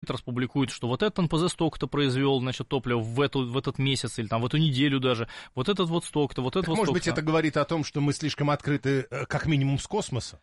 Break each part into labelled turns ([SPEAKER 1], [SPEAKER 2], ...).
[SPEAKER 1] раз публикует, что вот этот НПЗ столько-то произвел, значит, топливо в этот месяц или там в эту неделю даже, вот этот вот столько-то, вот это вот
[SPEAKER 2] может
[SPEAKER 1] столько-то.
[SPEAKER 2] Быть, это говорит о том, что мы слишком открыты как минимум с космоса?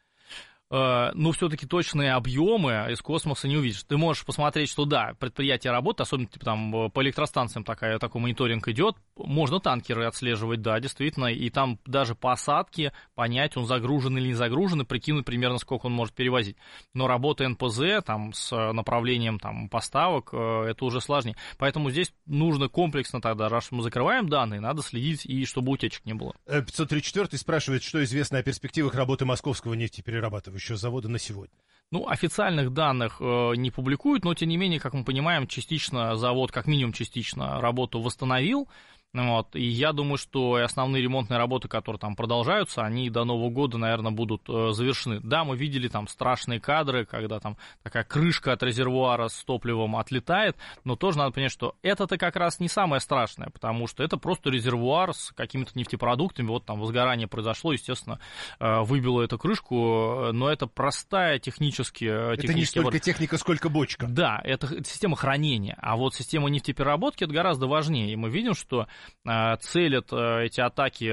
[SPEAKER 1] Но все-таки точные объемы из космоса не увидишь. Ты можешь посмотреть, что да, предприятие работает, особенно типа, там по электростанциям такой мониторинг идет, можно танкеры отслеживать, да, действительно, и там даже по осадке понять, он загружен или не загружен, и прикинуть примерно, сколько он может перевозить. Но работа НПЗ там, с направлением там, поставок, это уже сложнее. Поэтому здесь нужно комплексно тогда, раз мы закрываем данные, надо следить, и чтобы утечек не было.
[SPEAKER 2] 534 спрашивает, что известно о перспективах работы московского нефтеперерабатывающего завода на сегодня.
[SPEAKER 1] Ну, официальных данных не публикуют, но, тем не менее, как мы понимаем, частично завод, как минимум частично, работу восстановил. Вот, и я думаю, что и основные ремонтные работы, которые там продолжаются, они до Нового года, наверное, будут завершены. Да, мы видели там страшные кадры, когда там такая крышка от резервуара с топливом отлетает, но тоже надо понять, что это-то как раз не самое страшное, потому что это просто резервуар с какими-то нефтепродуктами, вот там возгорание произошло, естественно, выбило эту крышку, но это простая технически...
[SPEAKER 2] Это не столько техника, сколько бочка.
[SPEAKER 1] Да, это система хранения, а вот система нефтепереработки это гораздо важнее, и мы видим, что целят эти атаки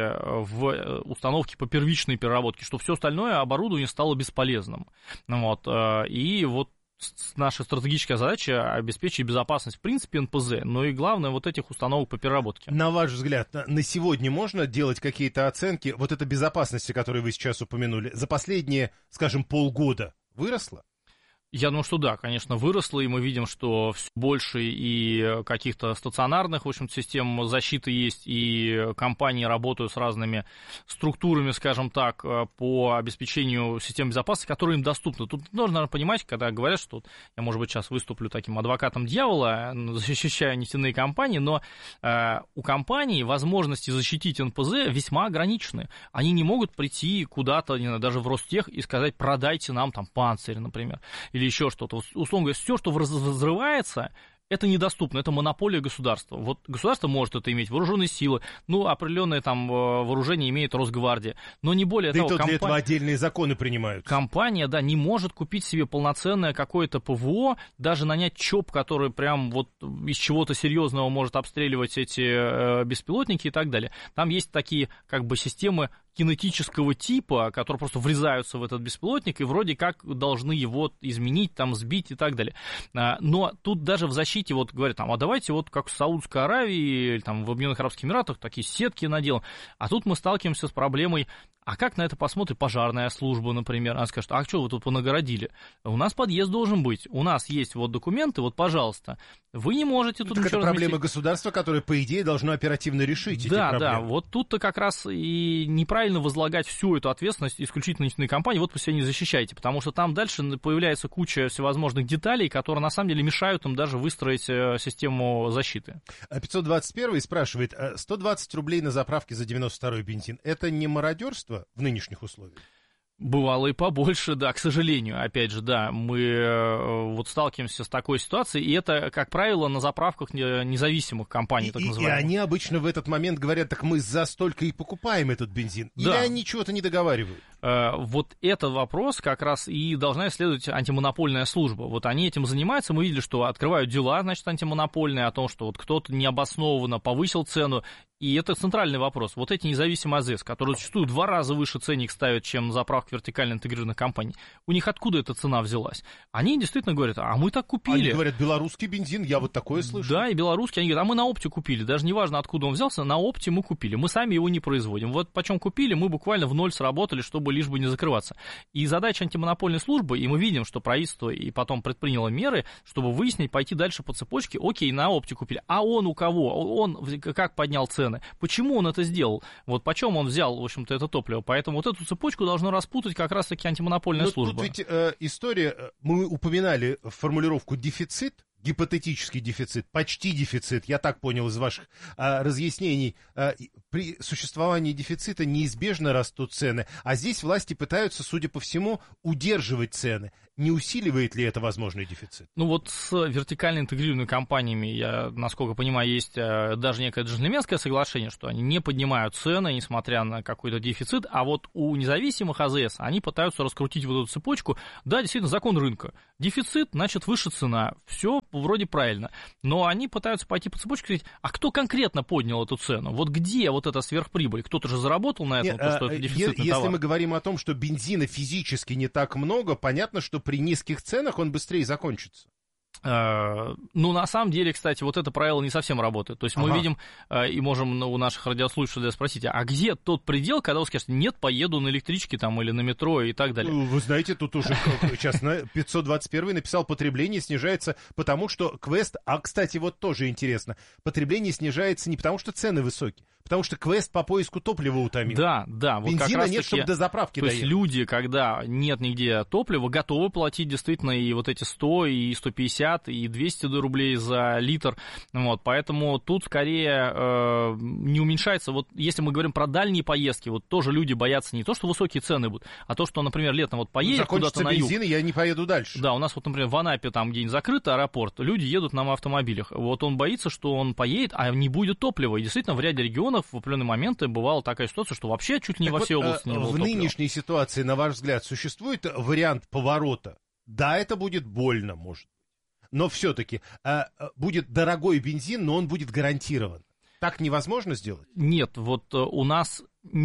[SPEAKER 1] в установке по первичной переработке, чтобы все остальное оборудование стало бесполезным. Вот. И вот наша стратегическая задача обеспечить безопасность в принципе НПЗ, но и главное вот этих установок по переработке.
[SPEAKER 2] На ваш взгляд, на сегодня можно делать какие-то оценки? Вот эта безопасность, которую вы сейчас упомянули, за последние, скажем, полгода выросла?
[SPEAKER 1] Я думаю, что да, конечно, выросло, и мы видим, что все больше и каких-то стационарных, в общем, систем защиты есть, и компании работают с разными структурами, скажем так, по обеспечению систем безопасности, которые им доступны. Тут нужно, наверное, понимать, когда говорят, что я, может быть, сейчас выступлю таким адвокатом дьявола, защищаю нефтяные компании, но у компаний возможности защитить НПЗ весьма ограничены. Они не могут прийти куда-то, не знаю, даже в Ростех и сказать, продайте нам там панцирь, например, или еще что-то. Условно говоря, все, что взрывается, это недоступно, это монополия государства. Вот государство может это иметь, вооруженные силы, ну, определенное там вооружение имеет Росгвардия, но не более того.
[SPEAKER 2] Да и то для этого отдельные законы принимаются.
[SPEAKER 1] Компания, да, не может купить себе полноценное какое-то ПВО, даже нанять ЧОП, который прям вот из чего-то серьезного может обстреливать эти беспилотники и так далее. Там есть такие как бы системы кинетического типа, которые просто врезаются в этот беспилотник и вроде как должны его изменить, там, сбить и так далее. Но тут даже в защите вот говорят, там, а давайте вот как в Саудовской Аравии или там в Объединенных Арабских Эмиратах такие сетки наделаем. А тут мы сталкиваемся с проблемой, а как на это посмотрит пожарная служба, например? Она скажет, а что вы тут понагородили? У нас подъезд должен быть, у нас есть вот документы, вот, пожалуйста, вы не можете тут
[SPEAKER 2] так
[SPEAKER 1] ничего
[SPEAKER 2] это проблема
[SPEAKER 1] разместить.
[SPEAKER 2] Государства, которое, по идее, должно оперативно решить эти проблемы.
[SPEAKER 1] Да, вот тут-то как раз и неправильно возлагать всю эту ответственность исключительно нефтяной компании, вот вы себя не защищаете, потому что там дальше появляется куча всевозможных деталей, которые на самом деле мешают им даже выстроить систему защиты.
[SPEAKER 2] 521 спрашивает, 120 рублей на заправке за 92-й бензин, это не мародерство в нынешних условиях?
[SPEAKER 1] Бывало и побольше, да, к сожалению, опять же, да, мы вот сталкиваемся с такой ситуацией, и это, как правило, на заправках независимых компаний, так называемых.
[SPEAKER 2] И они обычно в этот момент говорят, так мы за столько и покупаем этот бензин, или они чего-то не договаривают?
[SPEAKER 1] Вот этот вопрос как раз и должна исследовать антимонопольная служба. Вот они этим занимаются, мы видели, что открывают дела, значит, антимонопольные, о том, что вот кто-то необоснованно повысил цену, и это центральный вопрос. Вот эти независимые АЗС, которые зачастую 2 раза выше ценник ставят, чем заправка вертикально интегрированных компаний, у них откуда эта цена взялась? Они действительно говорят, а мы так купили.
[SPEAKER 2] Они говорят, белорусский бензин, я вот такое слышу.
[SPEAKER 1] Да, и белорусский, они говорят, а мы на опте купили, даже неважно, откуда он взялся, на опте мы купили, мы сами его не производим. Вот почем купили, мы буквально в ноль сработали, чтобы лишь бы не закрываться. И задача антимонопольной службы, и мы видим, что правительство и потом предприняло меры, чтобы выяснить, пойти дальше по цепочке, окей, на опте купили, а он у кого? Он как поднял цены? Почему он это сделал? Вот почем он взял, в общем-то, это топливо? Поэтому вот эту цепочку должно распутать как раз-таки антимонопольная служба.
[SPEAKER 2] Тут ведь история, мы упоминали формулировку «дефицит», гипотетический дефицит, почти дефицит, я так понял из ваших разъяснений, при существовании дефицита неизбежно растут цены, а здесь власти пытаются, судя по всему, удерживать цены. Не усиливает ли это возможный дефицит?
[SPEAKER 1] Ну вот с вертикально интегрированными компаниями, я, насколько понимаю, есть даже некое джентльменское соглашение, что они не поднимают цены, несмотря на какой-то дефицит, а вот у независимых АЗС они пытаются раскрутить вот эту цепочку. Да, действительно, закон рынка. Дефицит, значит, выше цена. Все вроде правильно. Но они пытаются пойти по цепочке и сказать, а кто конкретно поднял эту цену? Вот где вот эта сверхприбыль? Кто-то же заработал на этом, то, что это дефицитный товар.
[SPEAKER 2] Если мы говорим о том, что бензина физически не так много, понятно, что при низких ценах он быстрее закончится.
[SPEAKER 1] Ну, на самом деле, кстати, вот это правило не совсем работает. То есть мы видим и можем у наших радиослушателей спросить, а где тот предел, когда вы скажете, нет, поеду на электричке там или на метро и так далее?
[SPEAKER 2] Вы знаете, тут уже сейчас 521 написал, потребление снижается потому, что Квест... А, кстати, вот тоже интересно. Потребление снижается не потому, что цены высокие, потому что Квест по поиску топлива утомил.
[SPEAKER 1] Да, да. Вот
[SPEAKER 2] бензина
[SPEAKER 1] как раз
[SPEAKER 2] нет, чтобы до заправки доехать.
[SPEAKER 1] То есть люди, когда нет нигде топлива, готовы платить действительно и вот эти 100, и 150, и 200 рублей за литр. Вот, поэтому тут скорее не уменьшается. Вот если мы говорим про дальние поездки, вот тоже люди боятся не то, что высокие цены будут, а то, что, например, летом вот поедет куда-то на юг.
[SPEAKER 2] Закончится бензин, и я не поеду дальше.
[SPEAKER 1] Да, у нас вот, например, в Анапе там где-нибудь закрыт аэропорт, люди едут на автомобилях. Вот он боится, что он поедет, а не будет топлива. И действительно в ряде регионов в определенные моменты бывала такая ситуация, что вообще чуть ли не во всей области не было топлива.
[SPEAKER 2] В нынешней ситуации, на ваш взгляд, существует вариант поворота? Да, это будет больно, может. Но все-таки будет дорогой бензин, но он будет гарантирован. Так невозможно сделать?
[SPEAKER 1] Нет, вот у нас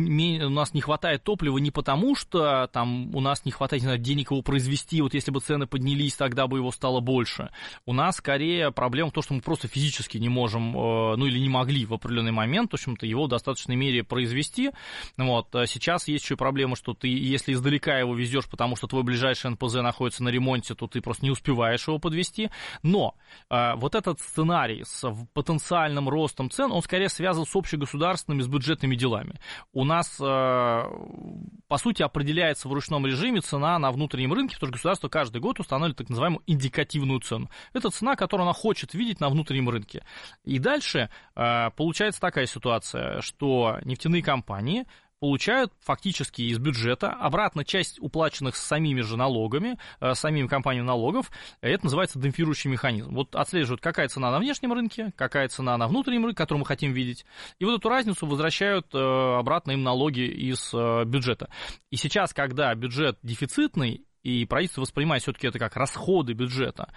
[SPEAKER 1] не хватает топлива не потому, что там у нас не хватает, не знаю, денег его произвести, вот если бы цены поднялись, тогда бы его стало больше. У нас скорее проблема в том, что мы просто физически не можем, ну или не могли в определенный момент, в общем-то, его в достаточной мере произвести. Вот. Сейчас есть еще проблема, что ты, если издалека его везешь, потому что твой ближайший НПЗ находится на ремонте, то ты просто не успеваешь его подвести. Но вот этот сценарий с потенциальным ростом цен, он скорее связан с общегосударственными, с бюджетными делами. У нас, по сути, определяется в ручном режиме цена на внутреннем рынке, потому что государство каждый год устанавливает так называемую индикативную цену. Это цена, которую она хочет видеть на внутреннем рынке. И дальше получается такая ситуация, что нефтяные компании получают фактически из бюджета обратно часть уплаченных самими же налогами, самими компаниями налогов. Это называется демпфирующий механизм. Вот отслеживают, какая цена на внешнем рынке, какая цена на внутреннем рынке, которую мы хотим видеть. И вот эту разницу возвращают обратно им налоги из бюджета. И сейчас, когда бюджет дефицитный, и правительство воспринимает все-таки это как расходы бюджета.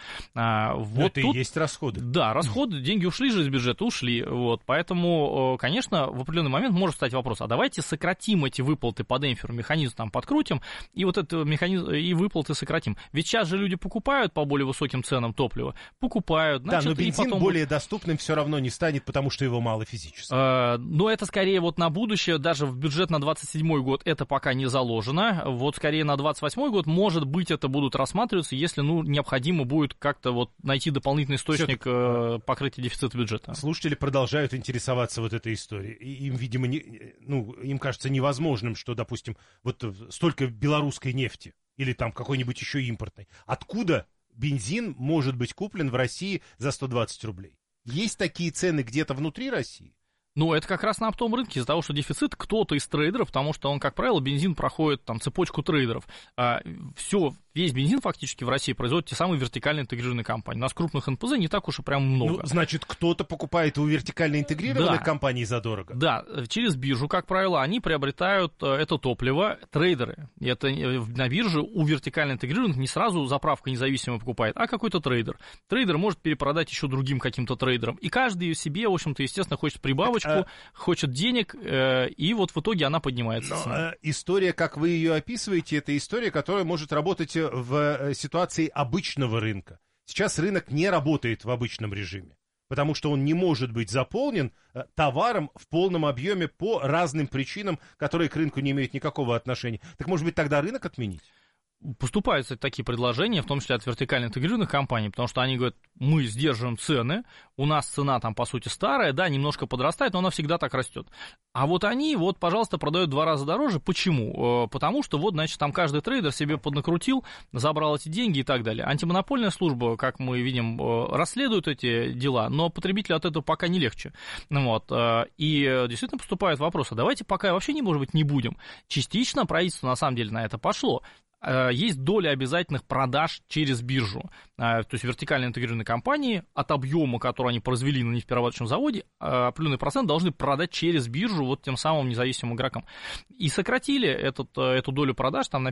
[SPEAKER 1] Вот
[SPEAKER 2] это тут, и есть расходы.
[SPEAKER 1] Да, расходы, деньги ушли же из бюджета, ушли. Вот, поэтому, конечно, в определенный момент может встать вопрос, а давайте сократим эти выплаты по демпферу, механизм там подкрутим, и вот этот механизм, и выплаты сократим. Ведь сейчас же люди покупают по более высоким ценам топливо, покупают. Значит,
[SPEAKER 2] да, но бензин
[SPEAKER 1] потом...
[SPEAKER 2] более доступным все равно не станет, потому что его мало физически.
[SPEAKER 1] Но это скорее вот на будущее, даже в бюджет на 27 год это пока не заложено. Вот скорее на 28 год, может быть, это будут рассматриваться, если, необходимо будет как-то вот найти дополнительный источник покрытия дефицита бюджета.
[SPEAKER 2] Слушатели продолжают интересоваться вот этой историей. И им, видимо, им кажется невозможным, что, допустим, вот столько белорусской нефти или там какой-нибудь еще импортной. Откуда бензин может быть куплен в России за 120 рублей? Есть такие цены где-то внутри России?
[SPEAKER 1] Ну, это как раз на оптовом рынке из-за того, что дефицит кто-то из трейдеров, потому что он, как правило, бензин проходит там цепочку трейдеров. Весь бензин фактически в России производят те самые вертикально интегрированные компании. У нас крупных НПЗ не так уж и прям много.
[SPEAKER 2] Значит, кто-то покупает у вертикально интегрированных компаний задорого? Да,
[SPEAKER 1] через биржу, как правило, они приобретают это топливо, трейдеры. И это на бирже у вертикально интегрированных не сразу заправка независимо покупает, а какой-то трейдер. Трейдер может перепродать еще другим каким-то трейдерам. И каждый себе, в общем-то, естественно, хочет прибавочку, хочет денег, и вот в итоге она поднимается.
[SPEAKER 2] Но история, как вы ее описываете, это история, которая может работать в ситуации обычного рынка. Сейчас рынок не работает в обычном режиме, потому что он не может быть заполнен товаром в полном объеме по разным причинам, которые к рынку не имеют никакого отношения. Так, может быть, тогда рынок отменить?
[SPEAKER 1] поступают, кстати, такие предложения, в том числе от вертикально интегрированных компаний, потому что они говорят, мы сдерживаем цены, у нас цена там, по сути, старая, да, немножко подрастает, но она всегда так растет. А вот они, вот, пожалуйста, продают в 2 раза дороже. Почему? Потому что, вот, значит, там каждый трейдер себе поднакрутил, забрал эти деньги и так далее. Антимонопольная служба, как мы видим, расследует эти дела, но потребителю от этого пока не легче. Вот. И действительно поступает вопрос, а давайте пока вообще, может быть, не будем. Частично правительство, на самом деле, на это пошло. Есть доля обязательных продаж через биржу. То есть вертикально интегрированные компании от объема, который они произвели на нефтеперерабатывающем заводе, определенный процент должны продать через биржу вот тем самым независимым игрокам. И сократили эту долю продаж там, на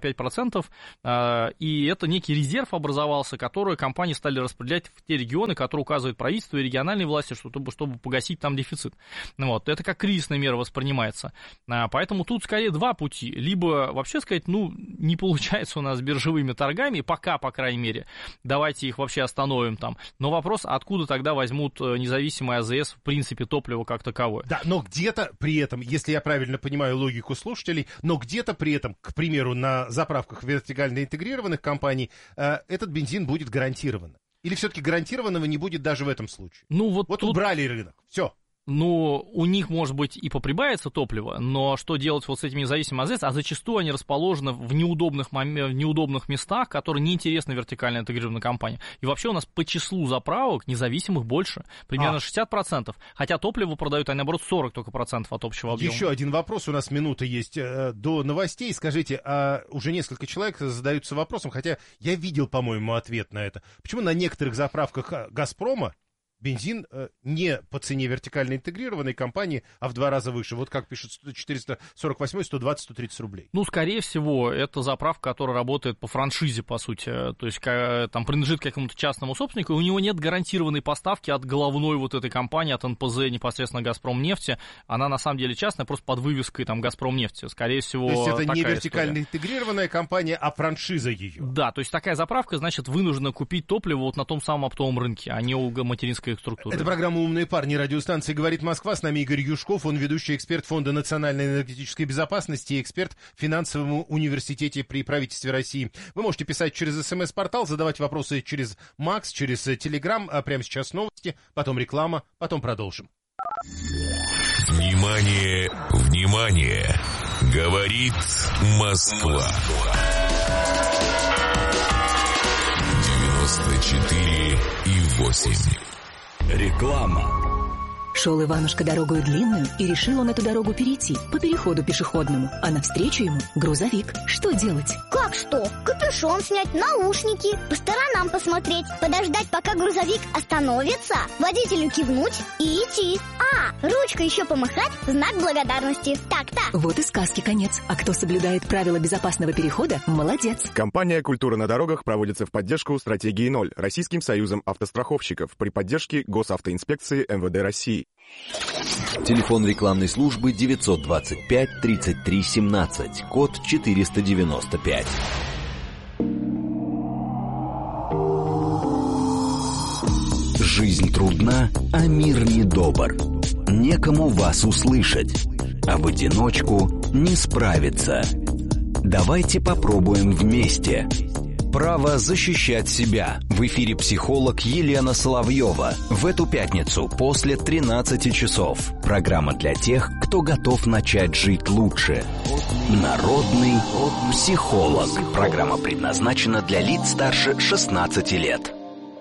[SPEAKER 1] 5%, и это некий резерв образовался, который компании стали распределять в те регионы, которые указывает правительство и региональные власти, чтобы погасить там дефицит. Вот. Это как кризисная мера воспринимается. Поэтому тут скорее 2 пути. Либо вообще сказать, не получается у нас с биржевыми торгами, пока, по крайней мере, давайте их вообще остановим там. Но вопрос, откуда тогда возьмут независимый АЗС, в принципе, топливо как таковое.
[SPEAKER 2] Да, но где-то при этом, если я правильно понимаю логику слушателей, но где-то при этом, к примеру, на заправках вертикально интегрированных компаний, этот бензин будет гарантирован. Или все-таки гарантированного не будет даже в этом случае? Вот тут... убрали рынок, все.
[SPEAKER 1] У них, может быть, и поприбавится топливо, но что делать вот с этими независимыми АЗС? А зачастую они расположены в неудобных местах, которые неинтересны вертикально интегрированной компании. И вообще у нас по числу заправок независимых больше, примерно 60%. Хотя топливо продают, они, наоборот, 40% только процентов от общего объема.
[SPEAKER 2] Еще один вопрос, у нас минута есть до новостей. Скажите, уже несколько человек задаются вопросом, хотя я видел, по-моему, ответ на это. Почему на некоторых заправках «Газпрома» бензин не по цене вертикально интегрированной компании, а в 2 раза выше? Вот как пишут 448, 120, 130 рублей.
[SPEAKER 1] Скорее всего, это заправка, которая работает по франшизе, по сути. То есть там принадлежит какому-то частному собственнику, и у него нет гарантированной поставки от головной вот этой компании, от НПЗ, непосредственно «Газпромнефти». Она на самом деле частная, просто под вывеской там «Газпромнефти». Скорее всего,
[SPEAKER 2] то есть это
[SPEAKER 1] такая
[SPEAKER 2] не вертикально
[SPEAKER 1] история.
[SPEAKER 2] Интегрированная компания, а франшиза ее.
[SPEAKER 1] Да, то есть такая заправка, значит, вынуждена купить топливо вот на том самом оптовом рынке, а не у материнской структуры.
[SPEAKER 2] Это программа «Умные парни», радиостанции «Говорит Москва». С нами Игорь Юшков, он ведущий эксперт Фонда национальной энергетической безопасности и эксперт в финансовом университете при правительстве России. Вы можете писать через СМС-портал, задавать вопросы через Макс, через Телеграм. А прямо сейчас новости, потом реклама, потом продолжим.
[SPEAKER 3] Внимание, внимание! Говорит Москва. 94,8.
[SPEAKER 4] Реклама.
[SPEAKER 5] Шел Иванушка дорогою длинную, и решил он эту дорогу перейти по переходу пешеходному, а навстречу ему грузовик. Что делать?
[SPEAKER 6] Как что? Капюшон снять, наушники, по сторонам посмотреть, подождать, пока грузовик остановится, водителю кивнуть и идти. Ручкой еще помахать, знак благодарности. Так-то.
[SPEAKER 5] Вот и сказки конец. А кто соблюдает правила безопасного перехода, молодец.
[SPEAKER 7] Компания «Культура на дорогах» проводится в поддержку стратегии 0 Российским союзом автостраховщиков при поддержке Госавтоинспекции МВД России.
[SPEAKER 4] Телефон рекламной службы 925 33 17, код 495. Жизнь трудна, а мир недобр. Некому вас услышать, а в одиночку не справиться. Давайте попробуем вместе. Право защищать себя. В эфире психолог Елена Соловьева. В эту пятницу после 13 часов. Программа для тех, кто готов начать жить лучше. Народный психолог. Программа предназначена для лиц старше 16 лет.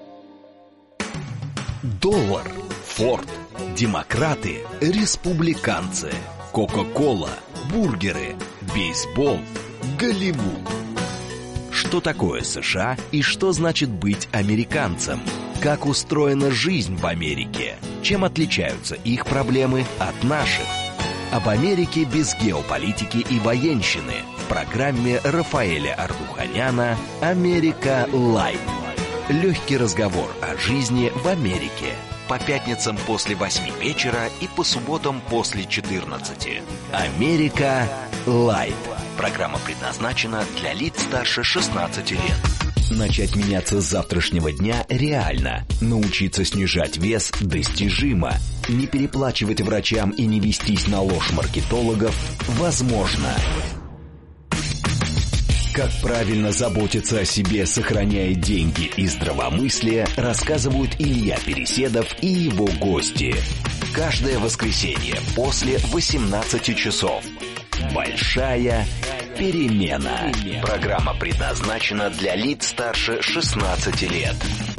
[SPEAKER 4] Доллар, Форд, демократы, республиканцы, Кока-кола, бургеры, бейсбол, Голливуд. Что такое США и что значит быть американцем? Как устроена жизнь в Америке? Чем отличаются их проблемы от наших? Об Америке без геополитики и военщины в программе Рафаэля Ардуханяна «Америка Лайт». Легкий разговор о жизни в Америке. По пятницам после 8 вечера и по субботам после 14. «Америка Лайт». Программа предназначена для лиц старше 16 лет. Начать меняться с завтрашнего дня реально. Научиться снижать вес достижимо. Не переплачивать врачам и не вестись на ложь маркетологов возможно. Как правильно заботиться о себе, сохраняя деньги и здравомыслие, рассказывают Илья Переседов и его гости. Каждое воскресенье после 18 часов. Большая перемена. Программа предназначена для лиц старше 16 лет.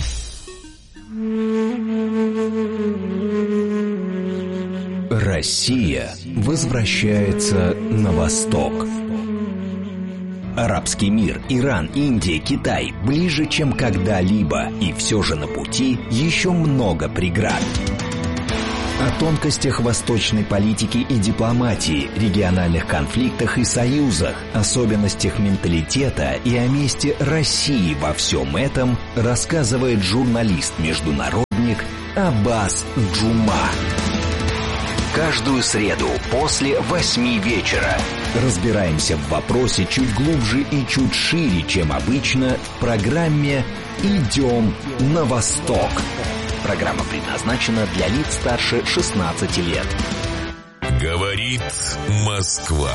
[SPEAKER 4] Россия возвращается на восток. Арабский мир, Иран, Индия, Китай ближе, чем когда-либо, и все же на пути еще много преград. О тонкостях восточной политики и дипломатии, региональных конфликтах и союзах, особенностях менталитета и о месте России во всем этом рассказывает журналист-международник Аббас Джума. Каждую среду после 8 вечера разбираемся в вопросе чуть глубже и чуть шире, чем обычно, в программе «Идем на восток». Программа предназначена для лиц старше 16 лет.
[SPEAKER 3] Говорит Москва.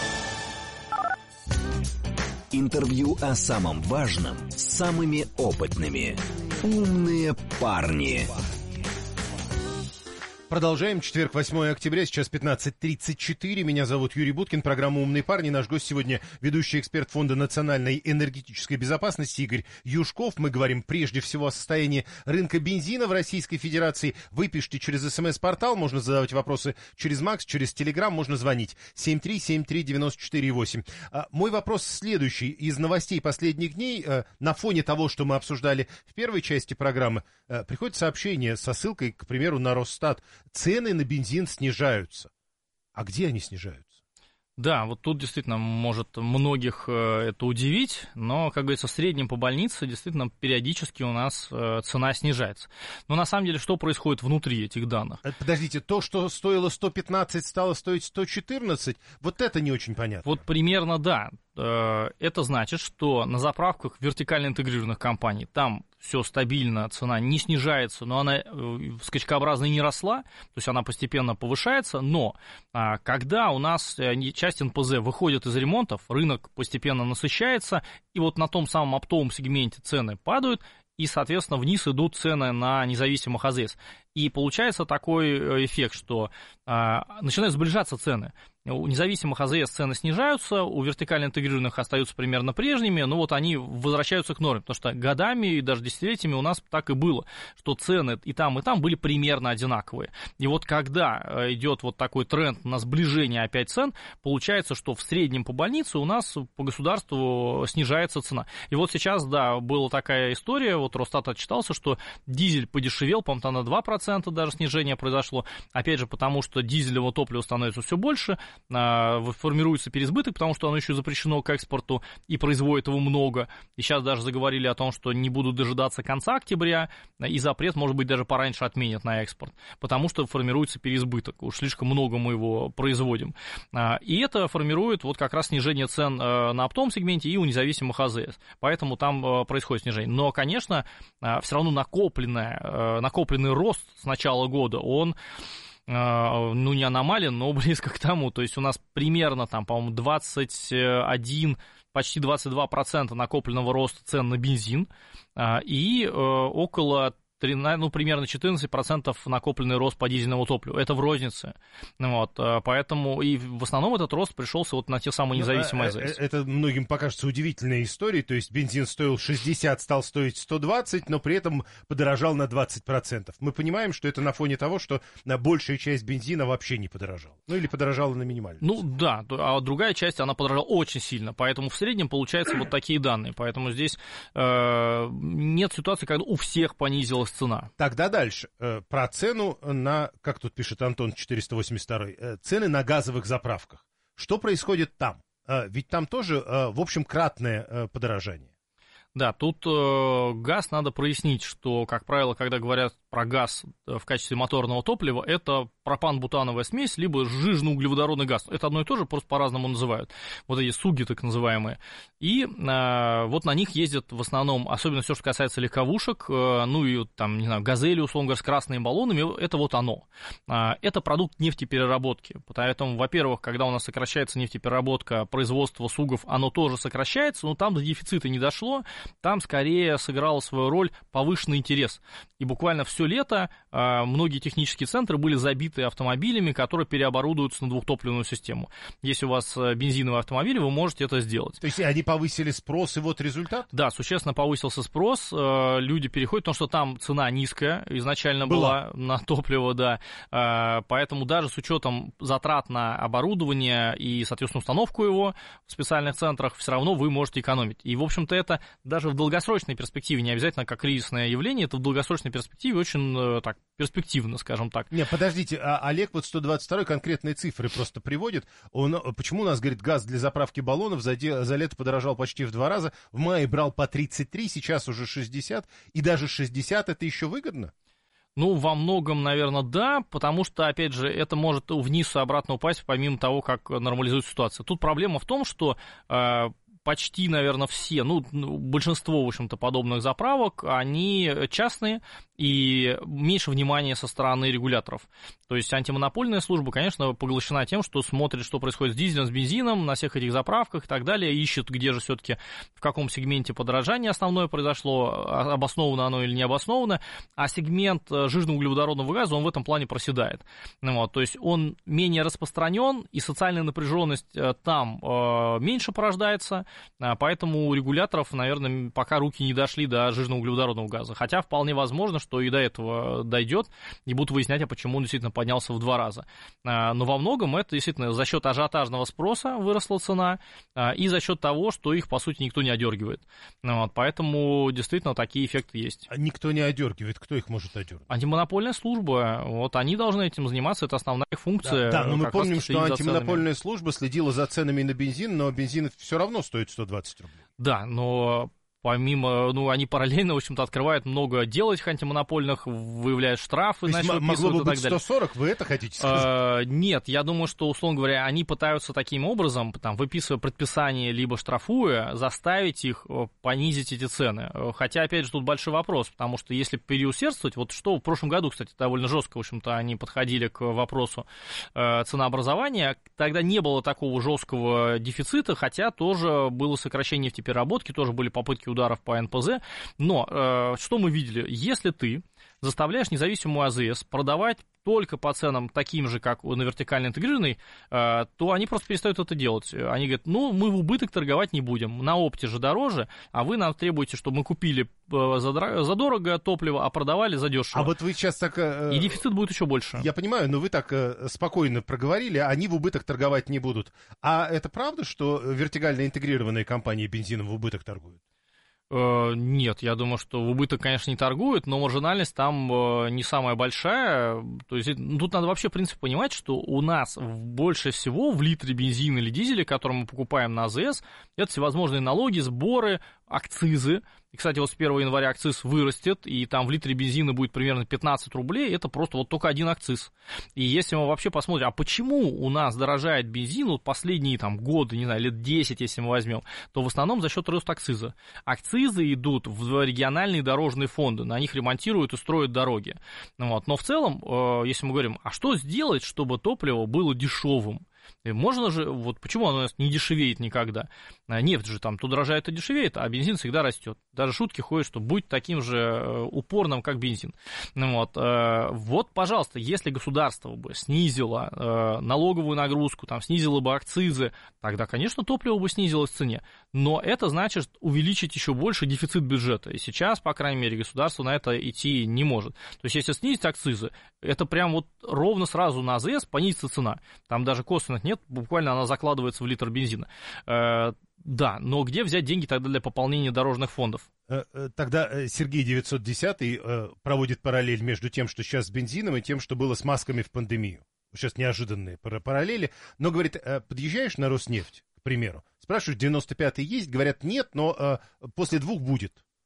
[SPEAKER 4] Интервью о самом важном с самыми опытными. Умные парни.
[SPEAKER 2] Продолжаем. Четверг, 8 октября, сейчас 15:34. Меня зовут Юрий Буткин, программа «Умные парни». Наш гость сегодня ведущий эксперт Фонда национальной энергетической безопасности Игорь Юшков. Мы говорим прежде всего о состоянии рынка бензина в Российской Федерации. Вы пишите через СМС-портал, можно задавать вопросы через МАКС, через Телеграм, можно звонить 7373948. Мой вопрос следующий. Из новостей последних дней, на фоне того, что мы обсуждали в первой части программы, приходит сообщение со ссылкой, к примеру, на Росстат. Цены на бензин снижаются. А где они снижаются?
[SPEAKER 1] Да, вот тут действительно может многих это удивить, но, как говорится, в среднем по больнице действительно периодически у нас цена снижается. Но на самом деле что происходит внутри этих данных?
[SPEAKER 2] Подождите, то, что стоило 115, стало стоить 114, вот это не очень понятно.
[SPEAKER 1] Вот примерно да. Это значит, что на заправках вертикально интегрированных компаний там все стабильно, цена не снижается, но она скачкообразно не росла, то есть она постепенно повышается, но когда у нас часть НПЗ выходит из ремонтов, рынок постепенно насыщается, и вот на том самом оптовом сегменте цены падают, и, соответственно, вниз идут цены на независимых АЗС. И получается такой эффект, что начинают сближаться цены. У независимых АЗС цены снижаются, у вертикально интегрированных остаются примерно прежними, но вот они возвращаются к норме, потому что годами и даже десятилетиями у нас так и было, что цены и там были примерно одинаковые. И вот когда идет вот такой тренд на сближение опять цен, получается, что в среднем по больнице у нас по государству снижается цена. И вот сейчас, да, была такая история, вот Росстат отчитался, что дизель подешевел, по-моему, там на 2% даже снижение произошло, опять же, потому что дизелевого топлива становится все больше, формируется переизбыток, потому что оно еще запрещено к экспорту и производит его много. И сейчас даже заговорили о том, что не будут дожидаться конца октября, и запрет, может быть, даже пораньше отменят на экспорт, потому что формируется переизбыток. Уж слишком много мы его производим. И это формирует вот как раз снижение цен на оптовом сегменте и у независимых АЗС. Поэтому там происходит снижение. Но, конечно, все равно накопленный рост с начала года, он не аномален, но близко к тому. То есть у нас примерно, там, по-моему, 21, почти 22% накопленного роста цен на бензин и около примерно 14% накопленный рост по дизельному топливу. Это в рознице. Вот, поэтому и в основном этот рост пришелся вот на те самые независимые АЗС.
[SPEAKER 2] Это многим покажется удивительной историей. То есть бензин стоил 60, стал стоить 120, но при этом подорожал на 20%. Мы понимаем, что это на фоне того, что большая часть бензина вообще не подорожала. Ну или подорожала на минимальную.
[SPEAKER 1] Ну да, а другая часть, она подорожала очень сильно. Поэтому в среднем получаются вот такие данные. Поэтому здесь нет ситуации, когда у всех понизилась цена.
[SPEAKER 2] Тогда дальше. Про цену на, как тут пишет Антон 482, цены на газовых заправках. Что происходит там? Ведь там тоже, в общем, кратное подорожание.
[SPEAKER 1] Да, тут газ надо прояснить, что, как правило, когда говорят про газ в качестве моторного топлива, это пропан-бутановая смесь, либо жижно-углеводородный газ. Это одно и то же, просто по-разному называют. Вот эти СУГи так называемые. И вот на них ездят в основном, особенно все, что касается легковушек, ну и там, не знаю, газели, условно говоря, с красными баллонами, это вот оно. Это продукт нефтепереработки. Поэтому, во-первых, когда у нас сокращается нефтепереработка, производство СУГов, оно тоже сокращается, но там до дефицита не дошло, там скорее сыграла свою роль повышенный интерес. И буквально все лето многие технические центры были забиты автомобилями, которые переоборудуются на двухтопливную систему. Если у вас бензиновый автомобиль, вы можете это сделать.
[SPEAKER 2] То есть они повысили спрос, и вот результат?
[SPEAKER 1] Да, существенно повысился спрос, люди переходят, потому что там цена низкая изначально была на топливо, да, поэтому даже с учетом затрат на оборудование и, соответственно, установку его в специальных центрах, все равно вы можете экономить. И, в общем-то, это даже в долгосрочной перспективе, не обязательно как кризисное явление, это в долгосрочной перспективе очень так перспективно, скажем так.
[SPEAKER 2] Не, подождите, Олег вот 122 конкретные цифры просто приводит. Почему у нас, говорит, газ для заправки баллонов за лето подорожал почти в 2 раза, в мае брал по 33, сейчас уже 60, и даже 60 это еще выгодно?
[SPEAKER 1] Ну, во многом, наверное, да, потому что, опять же, это может вниз и обратно упасть, помимо того, как нормализуется ситуация. Тут проблема в том, что почти, наверное, все, большинство, в общем-то, подобных заправок, они частные и меньше внимания со стороны регуляторов. То есть антимонопольная служба, конечно, поглощена тем, что смотрит, что происходит с дизелем, с бензином на всех этих заправках и так далее, ищет, где же все-таки, в каком сегменте подорожание основное произошло, обосновано оно или не обосновано, а сегмент жирно-углеводородного газа, он в этом плане проседает. То есть он менее распространен, и социальная напряженность там меньше порождается, поэтому у регуляторов, наверное, пока руки не дошли до жирно-углеводородного газа. Хотя вполне возможно, что и до этого дойдет, и будут выяснять, а почему он действительно поднялся в 2 раза. Но во многом это действительно за счет ажиотажного спроса выросла цена, и за счет того, что их, по сути, никто не одергивает. Поэтому действительно такие эффекты есть.
[SPEAKER 2] А никто не одергивает, кто их может одергивать?
[SPEAKER 1] Антимонопольная служба, они должны этим заниматься, это основная их функция.
[SPEAKER 2] Да, но мы помним, что антимонопольная служба следила за ценами на бензин, но бензин все равно стоит 120 рублей.
[SPEAKER 1] Да, но помимо, они параллельно, в общем-то, открывают много дел этих антимонопольных, выявляют штрафы,
[SPEAKER 2] могло бы быть 140, вы это хотите сказать?
[SPEAKER 1] Нет, я думаю, что, условно говоря, они пытаются таким образом, выписывая предписание, либо штрафуя, заставить их понизить эти цены. Хотя, опять же, тут большой вопрос, потому что если переусердствовать, вот что в прошлом году, кстати, довольно жестко, в общем-то, они подходили к вопросу ценообразования, тогда не было такого жесткого дефицита, хотя тоже было сокращение нефтепереработки, тоже были попытки ударов по НПЗ, но что мы видели? Если ты заставляешь независимую АЗС продавать только по ценам таким же, как на вертикально интегрированной, то они просто перестают это делать. Они говорят, мы в убыток торговать не будем, на опте же дороже, а вы нам требуете, чтобы мы купили задорого топливо, а продавали задешево.
[SPEAKER 2] А вот вы сейчас так...
[SPEAKER 1] И дефицит будет еще больше.
[SPEAKER 2] Я понимаю, но вы так спокойно проговорили, они в убыток торговать не будут. А это правда, что вертикально интегрированные компании бензином в убыток торгуют?
[SPEAKER 1] Нет, я думаю, что в убыток, конечно, не торгуют, но маржинальность там не самая большая. То есть тут надо вообще, в принципе, понимать, что у нас больше всего в литре бензина или дизеля, который мы покупаем на АЗС, это всевозможные налоги, сборы, акцизы. И, кстати, вот с 1 января акциз вырастет, и там в литре бензина будет примерно 15 рублей, это просто вот только один акциз. И если мы вообще посмотрим, а почему у нас дорожает бензин вот последние годы, не знаю, лет 10, если мы возьмем, то в основном за счет роста акциза. Акцизы идут в региональные дорожные фонды, на них ремонтируют и строят дороги. Но в целом, если мы говорим, а что сделать, чтобы топливо было дешевым? Можно же, почему оно у нас не дешевеет никогда? Нефть же там то дорожает, то дешевеет, а бензин всегда растет. Даже шутки ходят, что будь таким же упорным, как бензин. Пожалуйста, если государство бы снизило налоговую нагрузку, снизило бы акцизы, тогда, конечно, топливо бы снизилось в цене. Но это значит увеличить еще больше дефицит бюджета. И сейчас, по крайней мере, государство на это идти не может. То есть, если снизить акцизы, это прям ровно сразу на АЗС понизится цена. Там даже косвенных нет, буквально она закладывается в литр бензина. Да, но где взять деньги тогда для пополнения дорожных фондов?
[SPEAKER 2] Тогда Сергей 910 проводит параллель между тем, что сейчас с бензином, и тем, что было с масками в пандемию. Сейчас неожиданные параллели. Но, говорит, подъезжаешь на Роснефть, к примеру, спрашиваешь, 95-й есть? Говорят, нет, но после 2 будет.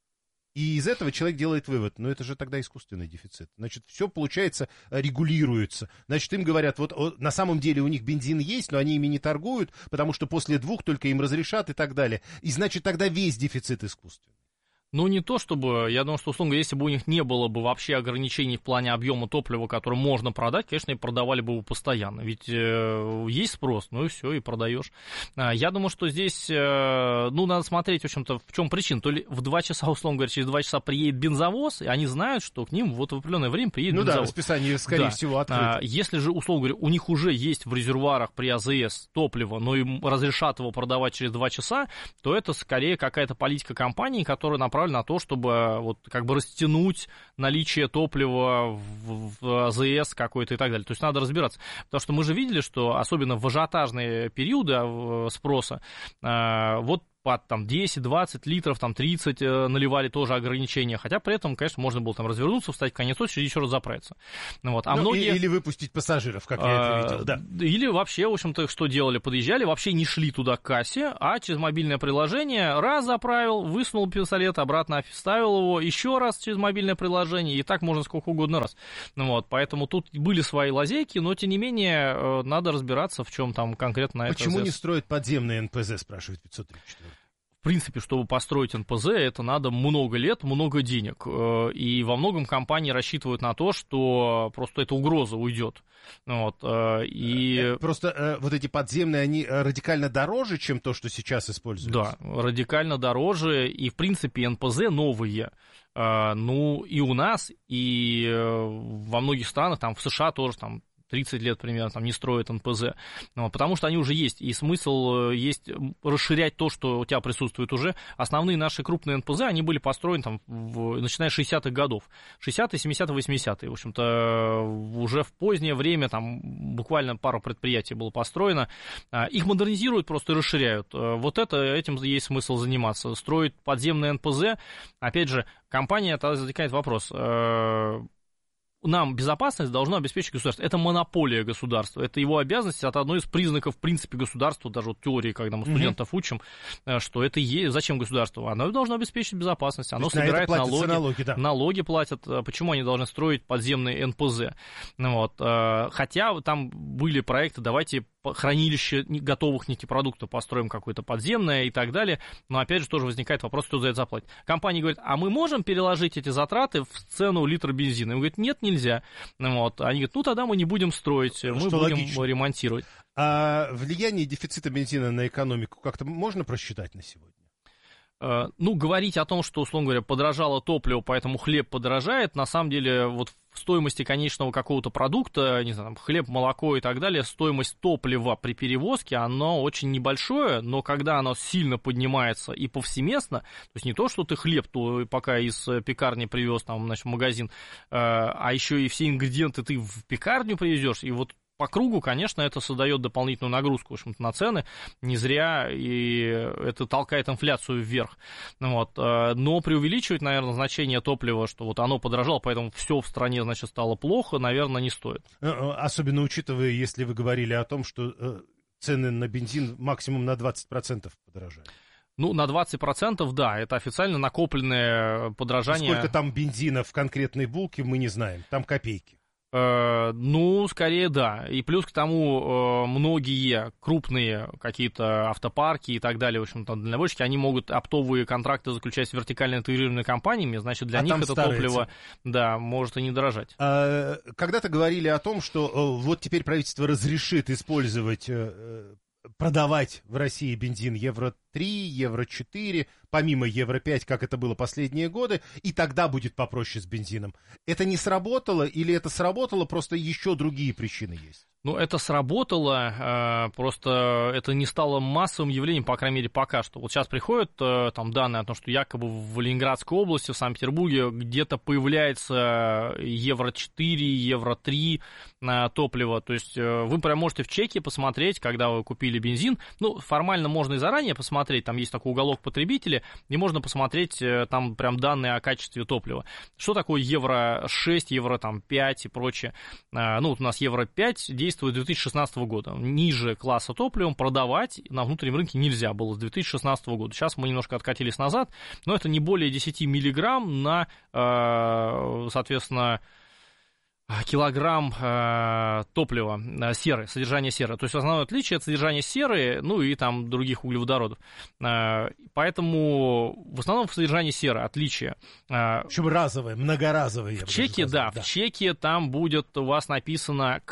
[SPEAKER 2] И из этого человек делает вывод, ну это же тогда искусственный дефицит. Значит, все, получается, регулируется. Значит, им говорят, вот на самом деле у них бензин есть, но они ими не торгуют, потому что после 2 только им разрешат и так далее. И значит, тогда весь дефицит искусственный.
[SPEAKER 1] Ну, не то чтобы, я думаю, что, условно говоря, если бы у них не было бы вообще ограничений в плане объема топлива, которое можно продать, конечно, и продавали бы его постоянно. Ведь есть спрос, ну и все, и продаешь. Я думаю, что здесь, ну, надо смотреть, в общем-то, в чем причина. То ли в 2 часа, условно говоря, через 2 часа приедет бензовоз, и они знают, что к ним вот в определенное время приедет бензовоз.
[SPEAKER 2] Ну да, расписание, скорее всего, открыто.
[SPEAKER 1] Если же, условно говоря, у них уже есть в резервуарах при АЗС топливо, но им разрешат его продавать через 2 часа, то это скорее какая-то политика компании, которая направлена на то, чтобы вот как бы растянуть наличие топлива в АЗС какой-то и так далее. То есть надо разбираться. Потому что мы же видели, что особенно в ажиотажные периоды спроса, вот под там 10-20 литров, там 30 наливали тоже ограничения, хотя при этом, конечно, можно было там развернуться, встать в конец очереди и еще раз заправиться. Вот. А многие...
[SPEAKER 2] Или выпустить пассажиров, как я это видел. Да.
[SPEAKER 1] Или вообще, в общем-то, что делали? Подъезжали, вообще не шли туда к кассе, а через мобильное приложение раз заправил, высунул пистолет, обратно вставил его, еще раз через мобильное приложение, и так можно сколько угодно раз. Вот. Поэтому тут были свои лазейки, но, тем не менее, надо разбираться, в чем там конкретно это.
[SPEAKER 2] Почему не строят подземные НПЗ, спрашивает 534.
[SPEAKER 1] В принципе, чтобы построить НПЗ, это надо много лет, много денег. И во многом компании рассчитывают на то, что просто эта угроза уйдет. Вот. И...
[SPEAKER 2] Просто вот эти подземные, они радикально дороже, чем то, что сейчас используется?
[SPEAKER 1] Да, радикально дороже. И, в принципе, НПЗ новые. Ну, и у нас, и во многих странах, там в США тоже, там, 30 лет примерно там не строят НПЗ, потому что они уже есть, и смысл есть расширять то, что у тебя присутствует уже. Основные наши крупные НПЗ, они были построены там, начиная с 60-х годов, 60-е, 70-е, 80-е, в общем-то, уже в позднее время, там буквально пару предприятий было построено, их модернизируют просто и расширяют. Вот этим есть смысл заниматься, строить подземные НПЗ. Опять же, компания, тогда возникает вопрос, нам безопасность должно обеспечить государство. Это монополия государства. Это его обязанность. Это одно из признаков, в принципе, государства. Даже вот теории, когда мы студентов учим, что это есть. Зачем государство? Оно должно обеспечить безопасность. Оно собирает налоги. Да. Налоги платят. Почему они должны строить подземные НПЗ? Вот. Хотя там были проекты, давайте хранилище готовых нефтепродуктов построим какое-то подземное и так далее. Но опять же тоже возникает вопрос, кто за это заплатит. Компания говорит, а мы можем переложить эти затраты в цену литра бензина? И говорит, нет, нельзя. Вот. Они говорят, ну тогда мы не будем строить, мы будем логично ремонтировать.
[SPEAKER 2] А влияние дефицита бензина на экономику как-то можно просчитать на сегодня?
[SPEAKER 1] Ну, говорить о том, что, условно говоря, подорожало топливо, поэтому хлеб подорожает, на самом деле, вот в стоимости конечного какого-то продукта, не знаю, там, хлеб, молоко и так далее, стоимость топлива при перевозке, оно очень небольшое, но когда оно сильно поднимается и повсеместно, то есть не то, что ты хлеб то пока из пекарни привез, там, значит, в магазин, а еще и все ингредиенты ты в пекарню привезешь, и вот по кругу, конечно, это создает дополнительную нагрузку, в общем-то, на цены, не зря, и это толкает инфляцию вверх. Вот. Но преувеличивать, наверное, значение топлива, что вот оно подорожало, поэтому все в стране, значит, стало плохо, наверное, не стоит.
[SPEAKER 2] Особенно учитывая, если вы говорили о том, что цены на бензин максимум на 20% подорожают.
[SPEAKER 1] Ну, на 20%, да, это официально накопленное подорожание.
[SPEAKER 2] Сколько там бензина в конкретной булке, мы не знаем, там копейки.
[SPEAKER 1] Ну, скорее да. И плюс к тому, многие крупные какие-то автопарки и так далее, в общем-то, дальнобойщики, они могут оптовые контракты заключать с вертикально интегрированными компаниями, значит, для них это топливо, да, может и не дорожать.
[SPEAKER 2] Когда-то говорили о том, что вот теперь правительство разрешит использовать, продавать в России бензин Евро-3, Евро-4, помимо Евро-5, как это было последние годы, и тогда будет попроще с бензином. Это не сработало или это сработало, просто еще другие причины есть?
[SPEAKER 1] Ну, это сработало, просто это не стало массовым явлением, по крайней мере, пока что. Вот сейчас приходят там данные о том, что якобы в Ленинградской области, в Санкт-Петербурге где-то появляется Евро-4, Евро-3 топливо. То есть вы прям можете в чеке посмотреть, когда вы купили бензин. Ну, формально можно и заранее посмотреть, посмотреть, там есть такой уголок потребителей, и можно посмотреть там прям данные о качестве топлива. Что такое Евро-6, Евро-5 и прочее. Ну, вот у нас Евро-5 действует с 2016 года. Ниже класса топлива продавать на внутреннем рынке нельзя было с 2016 года. Сейчас мы немножко откатились назад, но это не более 10 миллиграмм на, соответственно, килограмм топлива, серы, содержание серы. То есть основное отличие — это содержание серы, ну и там других углеводородов. Поэтому в основном в содержании серы отличие.
[SPEAKER 2] Причем разовое, многоразовое.
[SPEAKER 1] В чеке, да, в чеке там будет у вас написано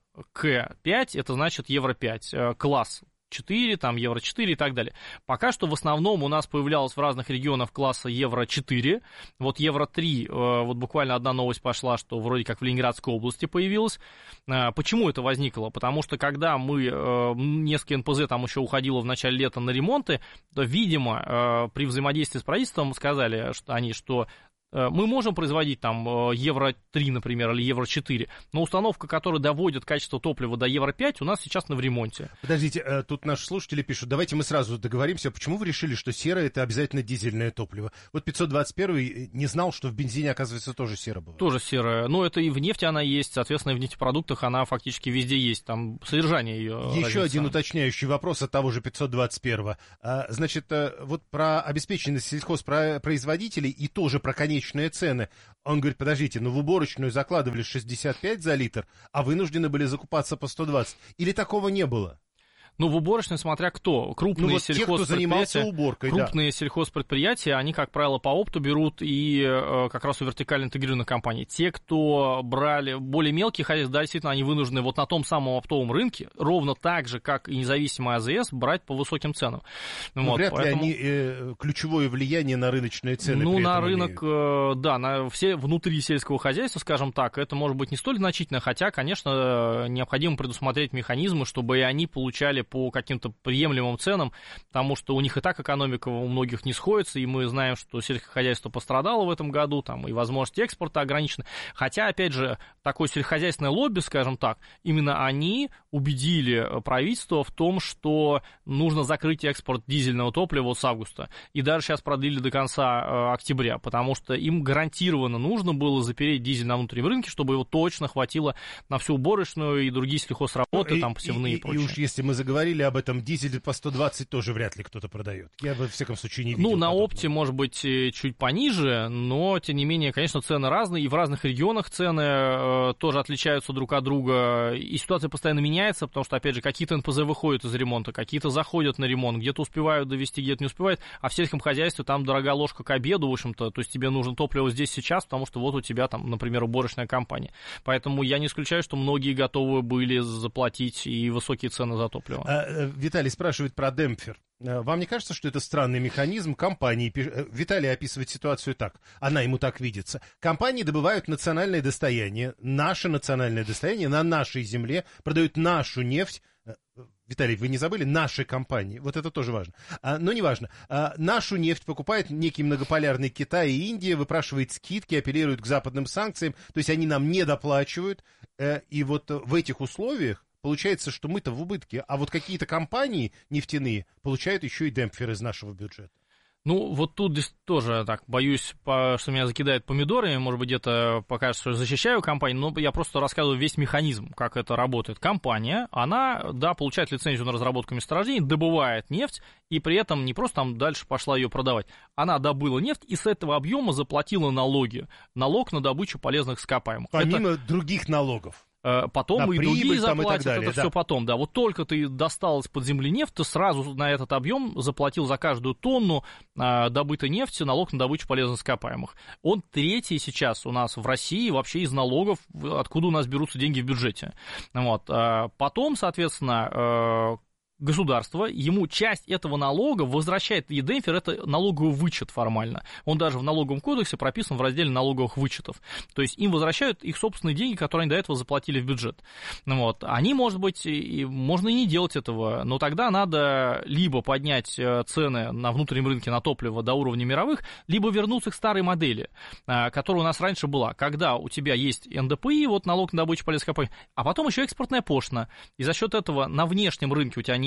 [SPEAKER 1] К5, это значит Евро-5, класс 4, там Евро-4 и так далее. Пока что в основном у нас появлялось в разных регионах класса Евро-4. Вот Евро-3, вот буквально одна новость пошла, что вроде как в Ленинградской области появилась. Почему это возникло? Потому что когда мы, несколько НПЗ там еще уходило в начале лета на ремонты, то, видимо, при взаимодействии с правительством сказали, что они, что мы можем производить там Евро-3, например, или Евро-4, но установка, которая доводит качество топлива до Евро-5, у нас сейчас в ремонте.
[SPEAKER 2] Подождите, тут наши слушатели пишут, давайте мы сразу договоримся, почему вы решили, что сера — это обязательно дизельное топливо? Вот 521 не знал, что в бензине, оказывается, тоже сера бывает. Тоже
[SPEAKER 1] сера. Ну, это и в нефти она есть, соответственно, и в нефтепродуктах она фактически везде есть, там содержание ее.
[SPEAKER 2] Еще один уточняющий вопрос от того же 521. Значит, вот про обеспеченность сельхозпроизводителей и тоже про конечные цены. Он говорит, подождите, в уборочную закладывали 65 за литр, а вынуждены были закупаться по 120. Или такого не было?
[SPEAKER 1] Ну, в уборочной, смотря кто. Крупные сельхозпредприятия, сельхозпредприятия, они, как правило, по опту берут и как раз у вертикально интегрированных компаний. Те, кто брали более мелкие хозяйства, да, действительно, они вынуждены вот на том самом оптовом рынке, ровно так же, как и независимый АЗС, брать по высоким ценам.
[SPEAKER 2] Вот, вряд ли они ключевое влияние на рыночные цены.
[SPEAKER 1] Ну, на рынок, да, на все внутри сельского хозяйства, скажем так, это может быть не столь значительно, хотя, конечно, необходимо предусмотреть механизмы, чтобы и они получали по каким-то приемлемым ценам, потому что у них и так экономика у многих не сходится, и мы знаем, что сельскохозяйство пострадало в этом году, там и возможности экспорта ограничены. Хотя, опять же, такое сельскохозяйственное лобби, скажем так, именно они убедили правительство в том, что нужно закрыть экспорт дизельного топлива с августа, и даже сейчас продлили до конца октября, потому что им гарантированно нужно было запереть дизель на внутреннем рынке, чтобы его точно хватило на всю уборочную и другие сельхозработы, там посевные и прочее.
[SPEAKER 2] И уж если мы заговорили об этом, дизель по 120 тоже вряд ли кто-то продает. Я, во всяком случае, не видел.
[SPEAKER 1] Ну, на опте, может быть, чуть пониже, но, тем не менее, конечно, цены разные, и в разных регионах цены тоже отличаются друг от друга, и ситуация постоянно меняется, потому что, опять же, какие-то НПЗ выходят из ремонта, какие-то заходят на ремонт, где-то успевают довести, где-то не успевают, а в сельском хозяйстве там дорогая ложка к обеду, в общем-то, то есть тебе нужно топливо здесь сейчас, потому что вот у тебя там, например, уборочная компания. Поэтому я не исключаю, что многие готовы были заплатить и высокие цены за топливо.
[SPEAKER 2] Виталий спрашивает про демпфер. Вам не кажется, что это странный механизм компании? Виталий описывает ситуацию так. Она ему так видится. Компании добывают национальное достояние, наше национальное достояние на нашей земле, продают нашу нефть. Виталий, вы не забыли? Наши компании. Вот это тоже важно. Но не важно. Нашу нефть покупает некий многополярный Китай и Индия, выпрашивает скидки, апеллирует к западным санкциям. То есть они нам не доплачивают. И вот в этих условиях получается, что мы-то в убытке, а вот какие-то компании нефтяные получают еще и демпфер из нашего бюджета.
[SPEAKER 1] Ну, вот тут тоже так, боюсь, что меня закидают помидорами, может быть, где-то покажется, что защищаю компанию, но я просто рассказываю весь механизм, как это работает. Компания, она, да, получает лицензию на разработку месторождений, добывает нефть, и при этом не просто там дальше пошла ее продавать. Она добыла нефть и с этого объема заплатила налоги. Налог на добычу полезных ископаемых.
[SPEAKER 2] Помимо других налогов.
[SPEAKER 1] Потом
[SPEAKER 2] на
[SPEAKER 1] и другие заплатят,
[SPEAKER 2] далее,
[SPEAKER 1] это все потом, да. Вот только ты достал из-под земли нефть, ты сразу на этот объем заплатил за каждую тонну добытой нефти налог на добычу полезных ископаемых. Он третий сейчас у нас в России вообще из налогов, откуда у нас берутся деньги в бюджете. Вот. Потом, соответственно, государство ему часть этого налога возвращает, и демпфер — это налоговый вычет формально. Он даже в налоговом кодексе прописан в разделе налоговых вычетов. То есть им возвращают их собственные деньги, которые они до этого заплатили в бюджет. Вот. Они, может быть, можно и не делать этого, но тогда надо либо поднять цены на внутреннем рынке на топливо до уровня мировых, либо вернуться к старой модели, которая у нас раньше была, когда у тебя есть НДПИ, вот налог на добычу полезных ископаемых, а потом еще экспортная пошлина. И за счет этого на внешнем рынке у тебя нефть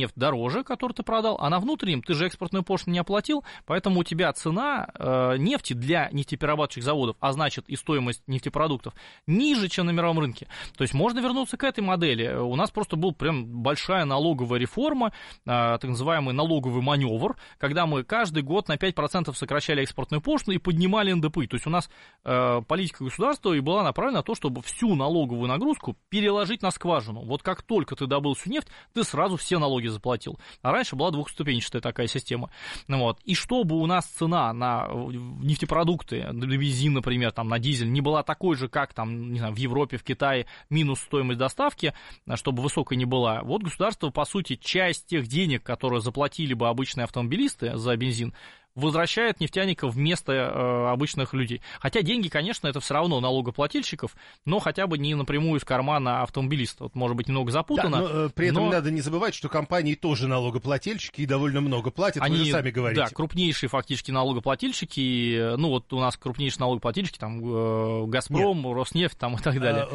[SPEAKER 1] нефть дороже, которую ты продал, а на внутреннем ты же экспортную пошлину не оплатил, поэтому у тебя цена нефти для нефтеперерабатывающих заводов, а значит и стоимость нефтепродуктов, ниже, чем на мировом рынке. То есть можно вернуться к этой модели. У нас просто была прям большая налоговая реформа, так называемый налоговый маневр, когда мы каждый год на 5% сокращали экспортную пошлину и поднимали НДПИ. То есть у нас политика государства и была направлена на то, чтобы всю налоговую нагрузку переложить на скважину. Вот как только ты добыл всю нефть, ты сразу все налоги заплатил. А раньше была двухступенчатая такая система. Вот. И чтобы у нас цена на нефтепродукты, на бензин, например, там, на дизель, не была такой же, как там, не знаю, в Европе, в Китае, минус стоимость доставки, чтобы высокой не была, вот государство, по сути, часть тех денег, которые заплатили бы обычные автомобилисты за бензин, возвращает нефтяников вместо обычных людей. Хотя деньги, конечно, это все равно налогоплательщиков, но хотя бы не напрямую из кармана автомобилиста. Вот, может быть, немного запутано.
[SPEAKER 2] Да, но при этом надо не забывать, что компании тоже налогоплательщики и довольно много платят, они, вы же сами говорите.
[SPEAKER 1] Да, крупнейшие фактически налогоплательщики, ну вот у нас крупнейшие налогоплательщики, там Газпром, нет. Роснефть там, и так далее.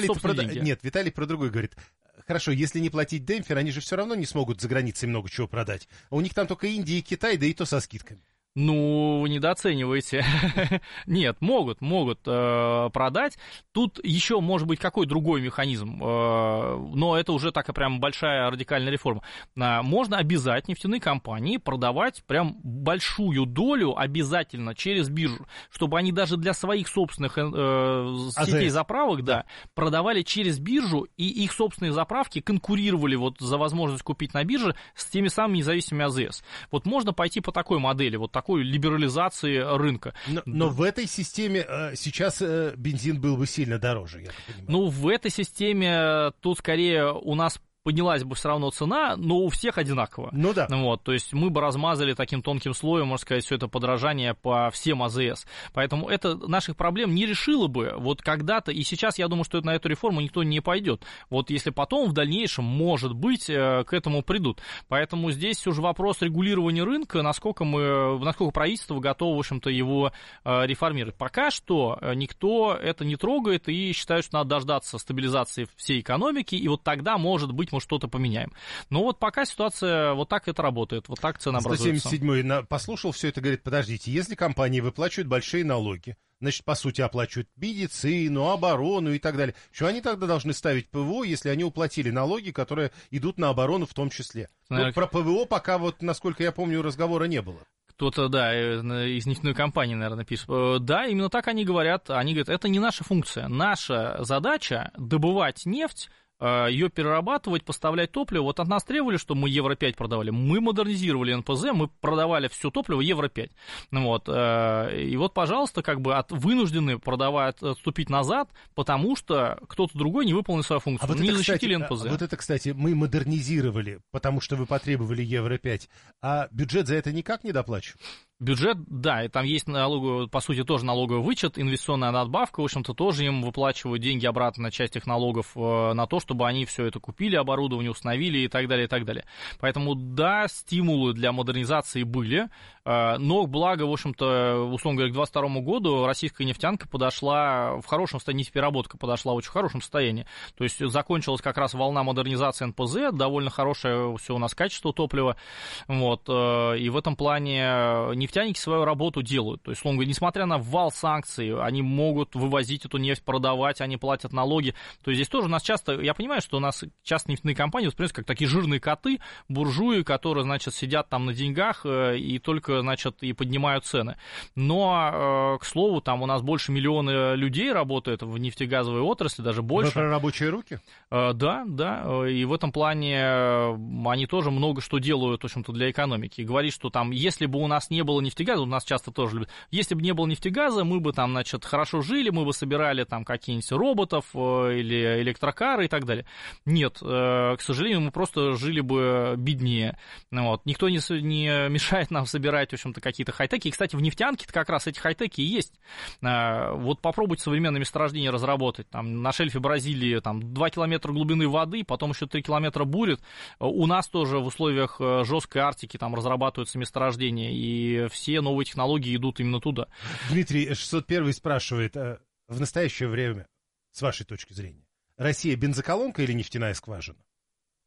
[SPEAKER 2] Виталий про другой говорит. Хорошо, если не платить демпфер, они же все равно не смогут за границей много чего продать. А у них там только Индия и Китай, да и то со скидками.
[SPEAKER 1] Ну, вы недооцениваете. Нет, могут продать. Тут еще может быть какой другой механизм, но это уже такая прям большая радикальная реформа. Можно обязать нефтяные компании продавать прям большую долю обязательно через биржу, чтобы они даже для своих собственных сетей заправок продавали через биржу, и их собственные заправки конкурировали вот за возможность купить на бирже с теми самыми независимыми АЗС. Вот можно пойти по такой модели, вот такой либерализации рынка.
[SPEAKER 2] Но в этой системе сейчас бензин был бы сильно дороже, я так понимаю.
[SPEAKER 1] Ну, в этой системе тут скорее у нас поднялась бы все равно цена, но у всех одинаково.
[SPEAKER 2] Ну да.
[SPEAKER 1] Вот, то есть мы бы размазали таким тонким слоем, можно сказать, все это подорожание по всем АЗС. Поэтому это наших проблем не решило бы вот когда-то, и сейчас я думаю, что на эту реформу никто не пойдет. Вот если потом в дальнейшем, может быть, к этому придут. Поэтому здесь уже вопрос регулирования рынка, насколько правительство готово, в общем-то, его реформировать. Пока что никто это не трогает и считает, что надо дождаться стабилизации всей экономики, и вот тогда, может быть, мы что-то поменяем. Но вот пока ситуация вот так это работает, вот так цена образуется.
[SPEAKER 2] 177-й послушал все это, говорит, подождите, если компании выплачивают большие налоги, значит, по сути, оплачивают медицину, оборону и так далее, что они тогда должны ставить ПВО, если они уплатили налоги, которые идут на оборону в том числе? Вот про ПВО пока, вот, насколько я помню, разговора не было.
[SPEAKER 1] Кто-то, да, из нефтяной компании, наверное, пишет. Да, именно так они говорят. Они говорят, это не наша функция. Наша задача добывать нефть, ее перерабатывать, поставлять топливо. Вот от нас требовали, что мы Евро-5 продавали. Мы модернизировали НПЗ, мы продавали все топливо Евро-5. Вот. И вот, пожалуйста, как бы вынуждены отступить назад, потому что кто-то другой не выполнил свою функцию. Не защитили НПЗ.
[SPEAKER 2] Вот это, кстати, мы модернизировали, потому что вы потребовали Евро-5, а бюджет за это никак не доплачивает?
[SPEAKER 1] Бюджет, да, и там есть по сути, тоже налоговый вычет, инвестиционная надбавка, в общем-то, тоже им выплачивают деньги обратно на часть их налогов на то, чтобы они все это купили, оборудование установили и так далее, и так далее. Поэтому, да, стимулы для модернизации были, но, благо, в общем-то, условно говоря, к 2022 году российская нефтянка подошла в хорошем состоянии, нефтепереработка подошла в очень хорошем состоянии. То есть закончилась как раз волна модернизации НПЗ, довольно хорошее все у нас качество топлива, вот, и в этом плане нефтяники свою работу делают. То есть, условно говоря, несмотря на вал санкций, они могут вывозить эту нефть, продавать, они платят налоги. То есть здесь тоже у нас часто, я понимаю, что у нас часто нефтяные компании воспринимаются как такие жирные коты, буржуи, которые, значит, сидят там на деньгах и только, значит, и поднимают цены. Но, к слову, там у нас больше миллиона людей работает в нефтегазовой отрасли, даже больше.
[SPEAKER 2] Вы про рабочие руки?
[SPEAKER 1] Да, и в этом плане они тоже много что делают, в общем-то, для экономики. И говорит, что там, если бы у нас не было нефтегаза, у нас часто тоже любят, если бы не было нефтегаза, мы бы там, значит, хорошо жили, мы бы собирали там какие-нибудь роботов или электрокары и так далее. Нет, к сожалению, мы просто жили бы беднее. Вот. Никто не мешает нам собирать, в общем-то, какие-то хай-теки. И, кстати, в нефтянке-то как раз эти хай-теки и есть. Вот попробуйте современное месторождение разработать. Там, на шельфе Бразилии там, 2 километра глубины воды, потом еще 3 километра бурят. У нас тоже в условиях жесткой Арктики там разрабатываются месторождения, и все новые технологии идут именно туда.
[SPEAKER 2] Дмитрий 601 спрашивает, в настоящее время, с вашей точки зрения, Россия бензоколонка или нефтяная скважина?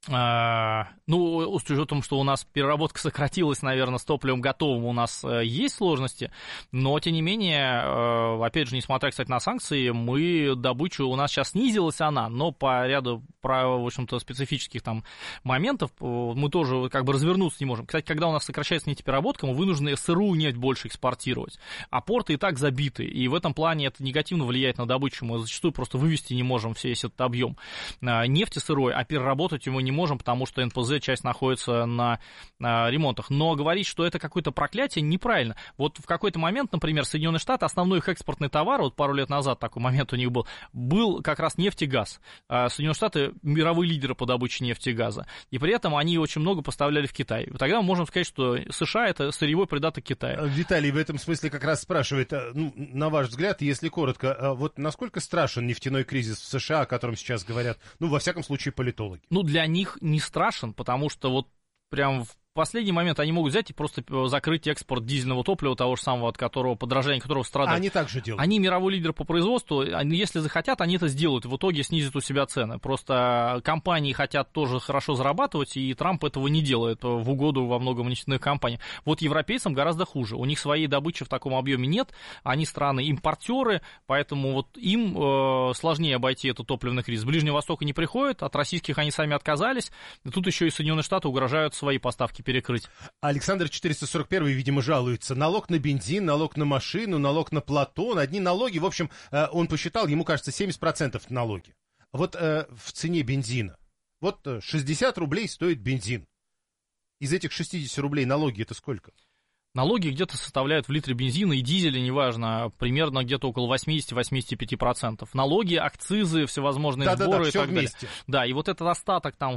[SPEAKER 1] Ну, с учетом, что у нас переработка сократилась, наверное, с топливом готовым, у нас есть сложности, но, тем не менее, опять же, несмотря, кстати, на санкции, добычу у нас сейчас снизилась она, но по ряду, в общем-то, специфических там моментов мы тоже как бы развернуться не можем. Кстати, когда у нас сокращается нефтепереработка, мы вынуждены сырую нефть больше экспортировать, а порты и так забиты, и в этом плане это негативно влияет на добычу, мы зачастую просто вывести не можем весь этот объем нефти сырой, а переработать его не можем, потому что НПЗ часть находится на ремонтах. Но говорить, что это какое-то проклятие, неправильно. Вот в какой-то момент, например, Соединенные Штаты, основной их экспортный товар, вот пару лет назад такой момент у них был как раз нефть и газ. Соединенные Штаты мировые лидеры по добыче нефти и газа. И при этом они очень много поставляли в Китай. Тогда мы можем сказать, что США это сырьевой придаток Китая.
[SPEAKER 2] Виталий в этом смысле как раз спрашивает, на ваш взгляд, если коротко, вот насколько страшен нефтяной кризис в США, о котором сейчас говорят, во всяком случае, политологи?
[SPEAKER 1] Для них не страшен, потому что вот прям в последний момент они могут взять и просто закрыть экспорт дизельного топлива, того же самого, от которого подорожание которого страдает.
[SPEAKER 2] Они так же делают.
[SPEAKER 1] Они мировой лидер по производству, если захотят, они это сделают, в итоге снизят у себя цены. Просто компании хотят тоже хорошо зарабатывать, и Трамп этого не делает в угоду во многом нефтяных компаний. Вот европейцам гораздо хуже. У них своей добычи в таком объеме нет, они страны-импортеры, поэтому вот им сложнее обойти этот топливный кризис. С Ближнего Востока не приходят, от российских они сами отказались, и тут еще и Соединенные Штаты угрожают свои поставки перекрыть.
[SPEAKER 2] Александр 441, видимо, жалуется. Налог на бензин, налог на машину, налог на Платон. Одни налоги, в общем, он посчитал, ему кажется, 70% налоги. Вот в цене бензина. Вот 60 рублей стоит бензин. Из этих 60 рублей налоги это сколько?
[SPEAKER 1] Налоги где-то составляют в литре бензина и дизеля, неважно, примерно где-то около 80-85%. Налоги, акцизы, всевозможные сборы и так далее. Да, и вот этот остаток там в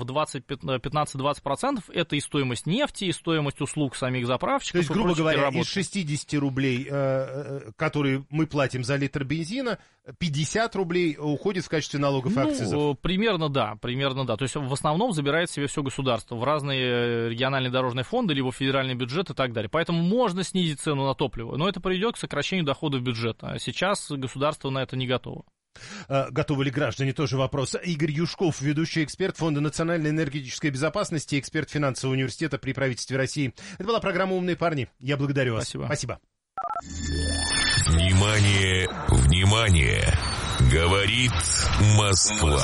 [SPEAKER 1] 15-20% это и стоимость нефти, и стоимость услуг самих заправщиков.
[SPEAKER 2] То есть, грубо говоря, из 60 рублей, которые мы платим за литр бензина, 50 рублей уходит в качестве налогов и акцизов.
[SPEAKER 1] Примерно да. То есть в основном забирает себе все государство в разные региональные дорожные фонды, либо федеральный бюджет и так далее. Поэтому можно снизить цену на топливо, но это приведет к сокращению доходов бюджета. А сейчас государство на это не готово.
[SPEAKER 2] Готовы ли граждане? Тоже вопрос. Игорь Юшков, ведущий эксперт Фонда национальной энергетической безопасности, эксперт финансового университета при правительстве России. Это была программа «Умные парни». Я благодарю вас.
[SPEAKER 1] Спасибо.
[SPEAKER 3] Внимание, внимание! Говорит Москва.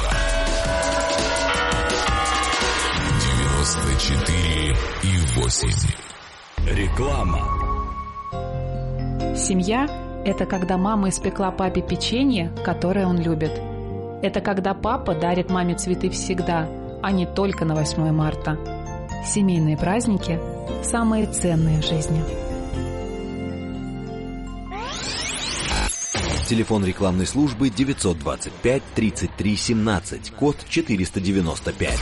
[SPEAKER 3] 94,8.
[SPEAKER 4] Реклама.
[SPEAKER 8] Семья – это когда мама испекла папе печенье, которое он любит. Это когда папа дарит маме цветы всегда, а не только на 8 марта. Семейные праздники – самые ценные в жизни.
[SPEAKER 4] Телефон рекламной службы 925 33 17, код 495.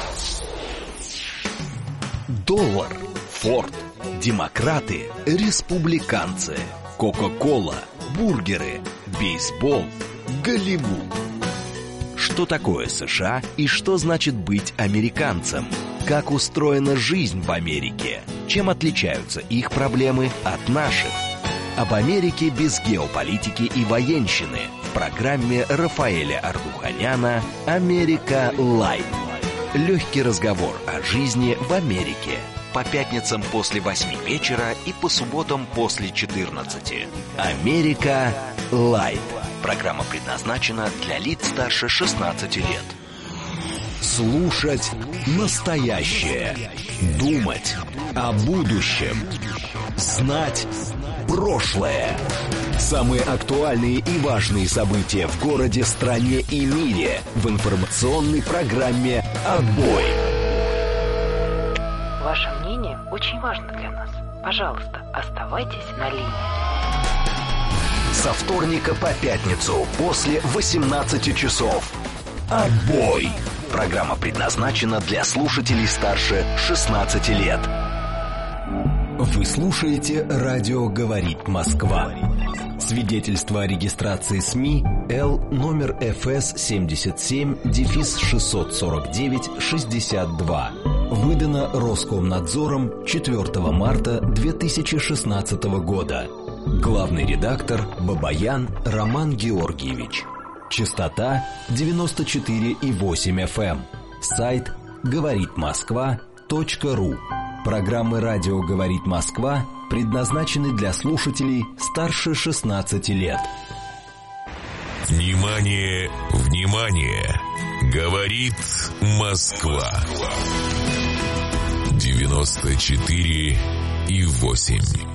[SPEAKER 4] Доллар, Форд, демократы, республиканцы, Кока-кола, бургеры, бейсбол, Голливуд. Что такое США и что значит быть американцем? Как устроена жизнь в Америке? Чем отличаются их проблемы от наших? Об Америке без геополитики и военщины в программе Рафаэля Ардуханяна «Америка Лайт». Легкий разговор о жизни в Америке. По пятницам после 8 вечера и по субботам после 14. «Америка Лайт». Программа предназначена для лиц старше 16 лет. Слушать настоящее. Думать о будущем. Знать прошлое. Самые актуальные и важные события в городе, стране и мире в информационной программе «Отбой».
[SPEAKER 9] Ваше мнение очень важно для нас. Пожалуйста, оставайтесь на линии.
[SPEAKER 4] Со вторника по пятницу после 18 часов. «Отбой». Программа предназначена для слушателей старше 16 лет. Вы слушаете «Радио говорит Москва». Свидетельство о регистрации СМИ Л номер ФС 77-649-62. Выдано Роскомнадзором 4 марта 2016 года. Главный редактор Бабаян Роман Георгиевич. Частота 94,8 FM. Сайт говорит Москва.ру. Программы «Радио говорит Москва» предназначены для слушателей старше 16 лет.
[SPEAKER 3] Внимание, внимание! Говорит Москва. 94,8.